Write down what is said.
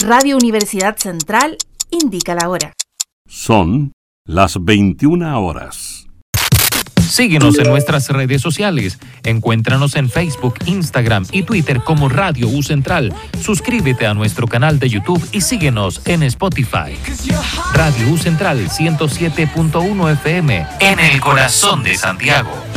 Radio Universidad Central indica la hora. Son las 21 horas. Síguenos en nuestras redes sociales. Encuéntranos en Facebook, Instagram y Twitter como Radio U Central. Suscríbete a nuestro canal de YouTube y síguenos en Spotify. Radio U Central 107.1 FM en el corazón de Santiago.